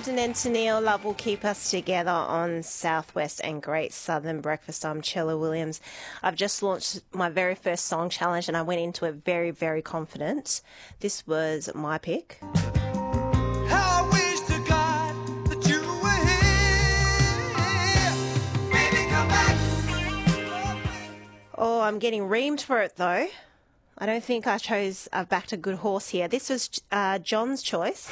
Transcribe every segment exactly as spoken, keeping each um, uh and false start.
afternoon to Neil. Love will keep us together on Southwest and Great Southern Breakfast. I'm Chella Williams. I've just launched my very first song challenge and I went into it very, very confident. This was my pick. How I wish to God that you were here. Baby, come back. Oh, I'm getting reamed for it though. I don't think I chose, I've backed a good horse here. This was uh, John's choice.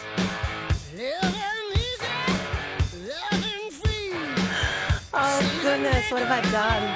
Oh goodness, what have I done?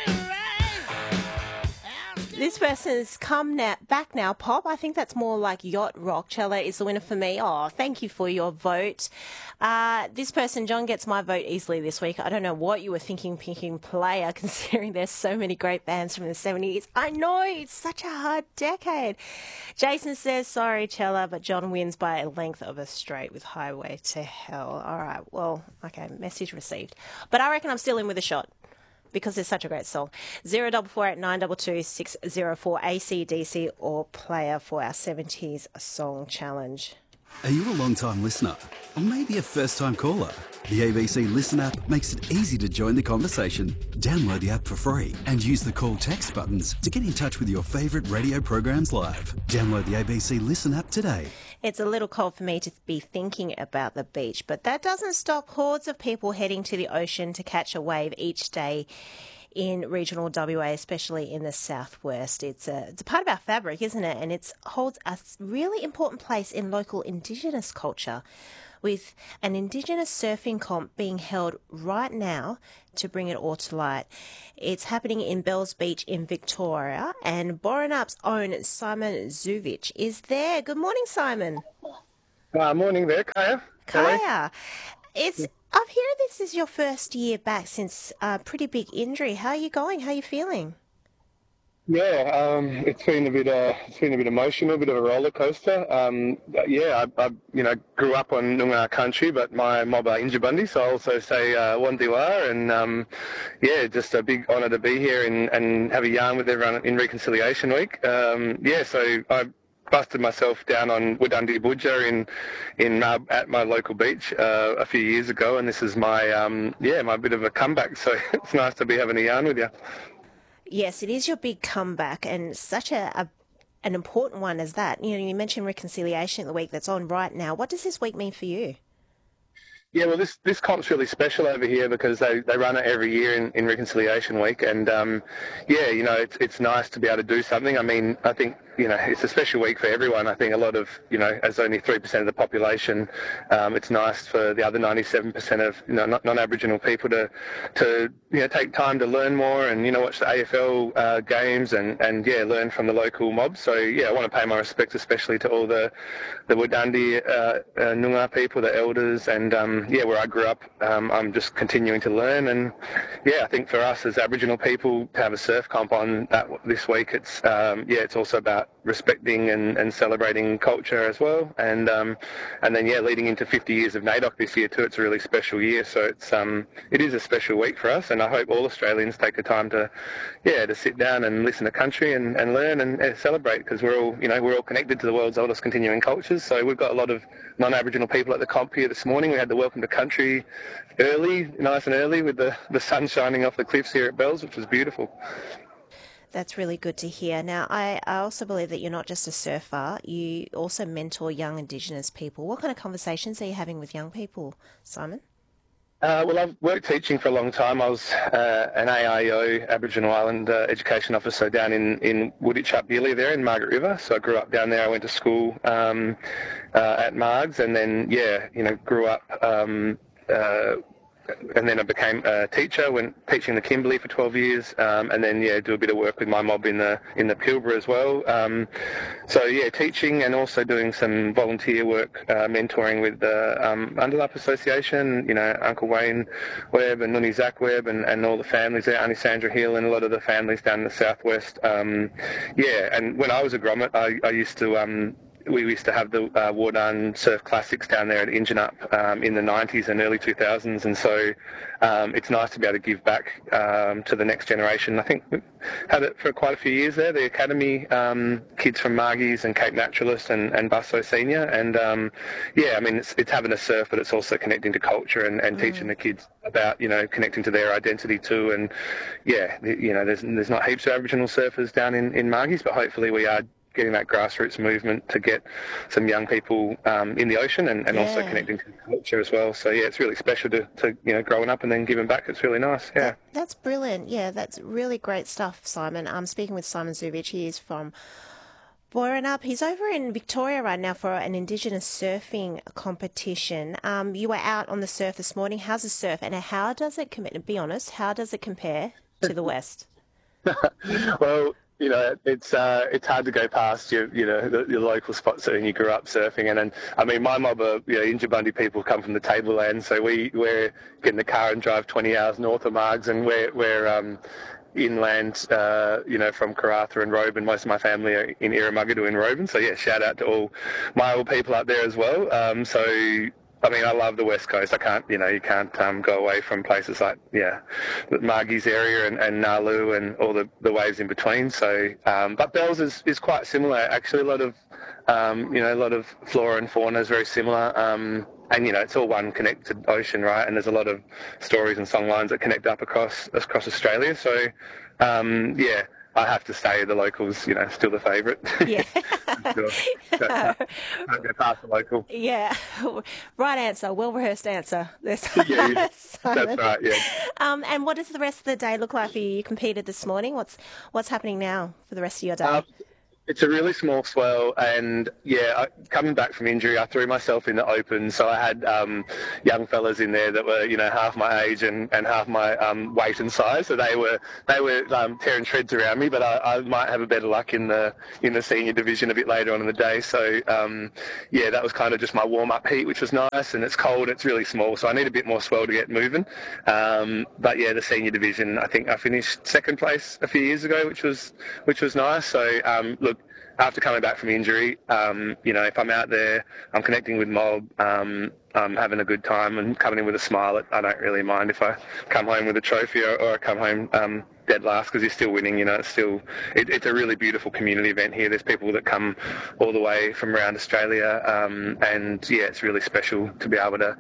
This person's come now, back now, Pop. I think that's more like Yacht Rock. Chella is the winner for me. Oh, thank you for your vote. Uh, this person, John, gets my vote easily this week. I don't know what you were thinking, picking Player, considering there's so many great bands from the seventies. I know, it's such a hard decade. Jason says, sorry, Chella, but John wins by a length of a straight with Highway to Hell. All right, well, okay, message received. But I reckon I'm still in with a shot, because it's such a great song. Zero double four eight nine double two six zero four A C D C or Player for our seventies song challenge. Are you a long-time listener? Or maybe a first-time caller? The A B C Listen app makes it easy to join the conversation. Download the app for free and use the call text buttons to get in touch with your favourite radio programs live. Download the A B C Listen app today. It's a little cold for me to be thinking about the beach, but that doesn't stop hordes of people heading to the ocean to catch a wave each day in regional W A, especially in the southwest. It's a, it's a part of our fabric, isn't it? And it holds a really important place in local Indigenous culture, with an Indigenous surfing comp being held right now to bring it all to light. It's happening in Bells Beach in Victoria, and Borenup's own Simon Zuvich is there. Good morning, Simon. Uh, morning there, Kaya. Kaya, it's, I've heard this is your first year back since a pretty big injury. How are you going? How are you feeling? Yeah, um, it's been a bit, uh, it's been a bit emotional, a bit of a roller coaster. Um, yeah, I, I, you know, grew up on Noongar country, but my mob are Injibandi, so I also say uh, Wandiwa, and um, yeah, just a big honour to be here and, and have a yarn with everyone in Reconciliation Week. Um, yeah, so I busted myself down on Wudundee Budja in in uh, at my local beach uh, a few years ago, and this is my um, yeah my bit of a comeback. So it's nice to be having a yarn with you. Yes, it is your big comeback, and such a, a an important one as that. You know, you mentioned Reconciliation the week that's on right now. What does this week mean for you? Yeah, well, this this comp's really special over here because they, they run it every year in, in Reconciliation Week, and um, yeah, you know, it's it's nice to be able to do something. I mean, I think, you know, it's a special week for everyone. I think a lot of, you know, as only three percent of the population, um, it's nice for the other ninety-seven percent of, you know, non-Aboriginal people to, to, you know, take time to learn more and, you know, watch the A F L uh, games and, and, yeah, learn from the local mob. So, yeah, I want to pay my respects especially to all the, the Wudundee uh, uh, Noongar people, the elders, and, um, yeah, where I grew up, um, I'm just continuing to learn. And, yeah, I think for us as Aboriginal people to have a surf comp on that this week, it's, um, yeah, it's also about respecting and, and celebrating culture as well, and um, and then yeah, leading into fifty years of NAIDOC this year too. It's a really special year, so it's um it is a special week for us, and I hope all Australians take the time to yeah to sit down and listen to country and, and learn and, and celebrate, because we're all you know we're all connected to the world's oldest continuing cultures. So we've got a lot of non-Aboriginal people at the comp here this morning. We had the Welcome to Country early, nice and early, with the the sun shining off the cliffs here at Bells, which was beautiful. That's really good to hear. Now, I, I also believe that you're not just a surfer, you also mentor young Indigenous people. What kind of conversations are you having with young people, Simon? Uh, well, I've worked teaching for a long time. I was uh, an A I O, Aboriginal Island uh, Education Officer down in, in Wooditch Billy there in Margaret River. So I grew up down there. I went to school um, uh, at Margs, and then, yeah, you know, grew up... Um, uh, and then I became a teacher, went teaching the Kimberley for twelve years, um, and then yeah, do a bit of work with my mob in the in the Pilbara as well. Um, so yeah, teaching and also doing some volunteer work, uh, mentoring with the um, Underlup Association. You know, Uncle Wayne Webb and Nuni Zach Webb and, and all the families there, Auntie Sandra Hill and a lot of the families down in the southwest. Um, yeah, and when I was a grommet, I, I used to. Um, we used to have the uh, Wardan Surf Classics down there at Ingenup um, in the nineties and early two thousands, and so um, it's nice to be able to give back um, to the next generation. I think we've had it for quite a few years there, the Academy, um, kids from Margie's and Cape Naturalist and, and Busso Senior, and um, yeah, I mean, it's, it's having a surf, but it's also connecting to culture and, and mm. teaching the kids about, you know, connecting to their identity too, and yeah, you know, there's there's not heaps of Aboriginal surfers down in, in Margie's, but hopefully we are getting that grassroots movement to get some young people um, in the ocean and, and yeah. also connecting to culture as well. So yeah, it's really special to, to you know growing up and then giving back. It's really nice. Yeah, that, that's brilliant. Yeah, that's really great stuff, Simon. I'm speaking with Simon Zubich. He is from Borenup. He's over in Victoria right now for an Indigenous surfing competition. Um, you were out on the surf this morning. How's the surf, and how does it compare? Be honest, how does it compare to the West? Well, you know, it's uh, it's hard to go past your, you know, the, your local spots that you grew up surfing in. And I mean, my mob of, you know, Injibundy people come from the Tableland, so we we're getting the car and drive twenty hours north of Margs, and we're we're um, inland, uh, you know, from Karratha and Roban. Most of my family are in Irramugadu and Roban. So yeah, shout out to all my old people up there as well. Um, so. I mean, I love the West Coast. I can't, you know, you can't um, go away from places like, yeah, the Margie's area and, and Nalu and all the, the waves in between. So, um, but Bells is, is quite similar. Actually, a lot of, um, you know, a lot of flora and fauna is very similar. Um, and, you know, it's all one connected ocean, right? And there's a lot of stories and songlines that connect up across across Australia. So, um, yeah. I have to say the locals, you know, still the favourite. Yeah. Sure. Can't go past the local. Yeah. Right answer. Well-rehearsed answer. There's yeah, yeah. That's right, yeah. Um, and what does the rest of the day look like for you? You competed this morning. What's what's happening now for the rest of your day? Um, It's a really small swell, and yeah, I, coming back from injury, I threw myself in the open. So I had um, young fellas in there that were, you know, half my age and, and half my um, weight and size. So they were they were um, tearing shreds around me. But I, I might have a better luck in the in the senior division a bit later on in the day. So um, yeah, that was kind of just my warm up heat, which was nice. And it's cold, it's really small, so I need a bit more swell to get moving. Um, but yeah, the senior division, I think I finished second place a few years ago, which was which was nice. So um, look. After coming back from injury, um, you know, if I'm out there, I'm connecting with mob, um, I'm having a good time and coming in with a smile. I don't really mind if I come home with a trophy or, or I come home um, dead last because you're still winning. You know, it's still it, it's a really beautiful community event here. There's people that come all the way from around Australia, um, and yeah, it's really special to be able to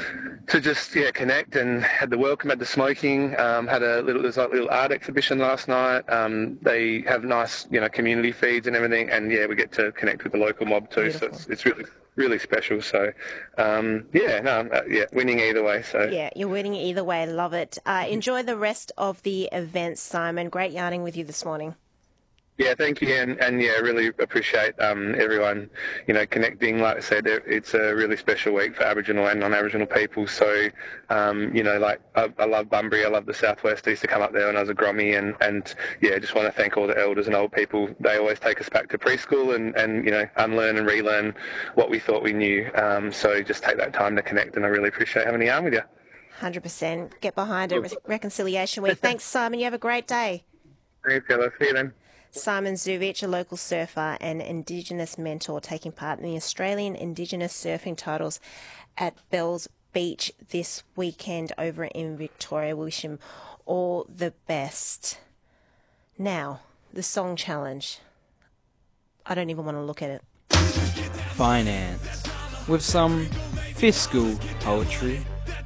to just yeah connect. And had the welcome, had the smoking, um, had a little there's like a little art exhibition last night. Um, they have nice you know community feeds and everything, and yeah, we get to connect with the local mob too. Beautiful. So it's it's really. Really special. So, um, yeah, no, uh, yeah, winning either way. So yeah, you're winning either way. Love it. Uh, enjoy the rest of the event, Simon. Great yarning with you this morning. Yeah, thank you, and, and yeah, really appreciate um, everyone, you know, connecting. Like I said, it, it's a really special week for Aboriginal and non-Aboriginal people. So, um, you know, like I, I love Bunbury, I love the Southwest. I used to come up there when I was a Grommy, and, and yeah, just want to thank all the elders and old people. They always take us back to preschool and, and you know, unlearn and relearn what we thought we knew. Um, so just take that time to connect, and I really appreciate having a yarn with you. one hundred percent. Get behind it. Re- Reconciliation Week. Thanks, Simon. You have a great day. Thanks, Ella. See you then. Simon Zubich, a local surfer and Indigenous mentor, taking part in the Australian Indigenous surfing titles at Bells Beach this weekend over in Victoria. We wish him all the best. Now, the song challenge. I don't even want to look at it. Finance, with some fiscal poetry.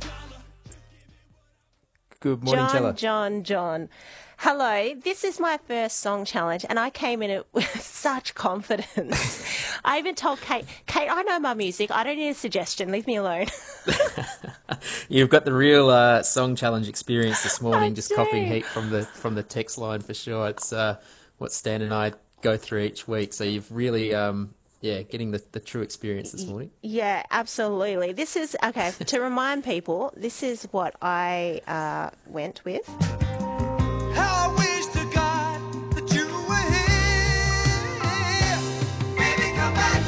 Good morning, John, Tella. John, John. Hello, this is my first song challenge, and I came in it with such confidence. I even told Kate, Kate, I know my music. I don't need a suggestion. Leave me alone. You've got the real uh, song challenge experience this morning, I just do. copying heat from the from the text line for sure. It's uh, what Stan and I go through each week. So you've really, um, yeah, getting the, the true experience this morning. Yeah, absolutely. This is, okay, to remind people, this is what I uh, went with. How I wish to God that you were here. Baby, come back.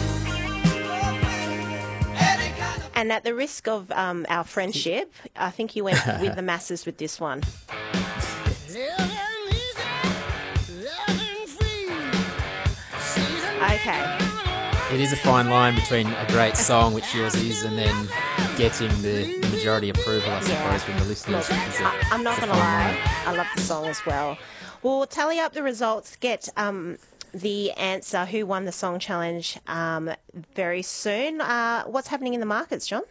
Any kind of And at the risk of um, our friendship, I think you went with the masses with this one. Okay. It is a fine line between a great song, which yours is, and then getting the majority approval, I suppose, Yeah. from the listeners. Look, It's a- I, I'm not it's a going to fine lie. line. I love the song as well. We'll tally up the results, get um, the answer who won the song challenge um, very soon. Uh, what's happening in the markets, John?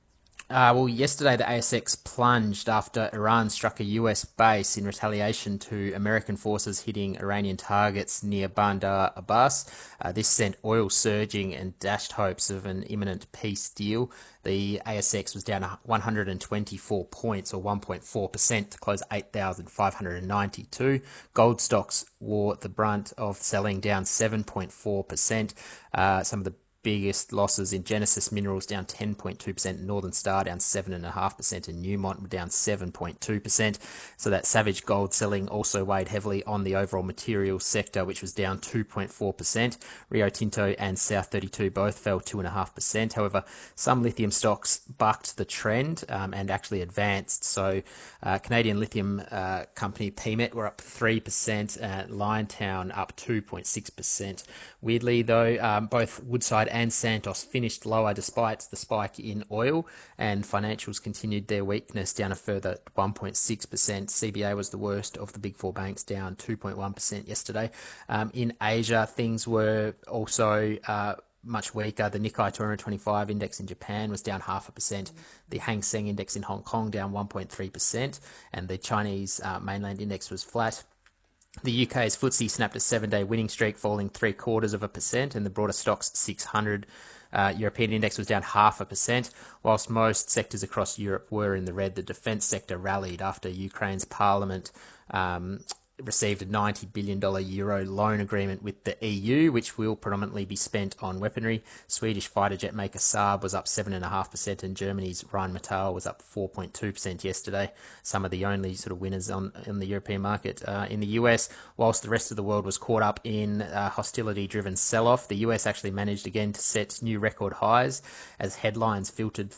Uh, well, yesterday the A S X plunged after Iran struck a U S base in retaliation to American forces hitting Iranian targets near Bandar Abbas. Uh, this sent oil surging and dashed hopes of an imminent peace deal. The A S X was down one hundred twenty-four points, or one point four percent, to close eight thousand five hundred ninety-two. Gold stocks wore the brunt of selling, down seven point four percent. Uh, some of the biggest losses in Genesis Minerals, down ten point two percent, Northern Star down seven point five percent, and Newmont down seven point two percent. So that savage gold selling also weighed heavily on the overall materials sector, which was down two point four percent. Rio Tinto and South thirty-two both fell two point five percent. However, some lithium stocks bucked the trend um, and actually advanced. So uh, Canadian lithium uh, company P M E T were up three percent, uh, Liontown up two point six percent. Weirdly, though, um, both Woodside and Santos finished lower despite the spike in oil, and financials continued their weakness, down a further one point six percent. C B A was the worst of the big four banks, down two point one percent yesterday. Um, in Asia, things were also uh, much weaker. The Nikkei two twenty-five index in Japan was down half a percent. The Hang Seng index in Hong Kong down one point three percent, and the Chinese uh, mainland index was flat. The U K's F T S E snapped a seven-day winning streak, falling three quarters of a percent, and the broader stocks six hundred uh, European index was down half a percent. Whilst most sectors across Europe were in the red, the defence sector rallied after Ukraine's parliament um, received a ninety billion dollars euro loan agreement with the E U, which will predominantly be spent on weaponry. Swedish fighter jet maker Saab was up seven point five percent, and Germany's Rheinmetall was up four point two percent yesterday. Some of the only sort of winners on in the European market. Uh, in the U S, whilst the rest of the world was caught up in uh, hostility-driven sell-off, the U S actually managed again to set new record highs as headlines filtered